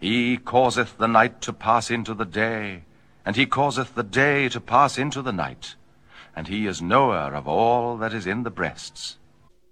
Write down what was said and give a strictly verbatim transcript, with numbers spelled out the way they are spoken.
He causeth the night to pass into the day, and he causeth the day to pass into the night. And he is knower of all that is in the breasts.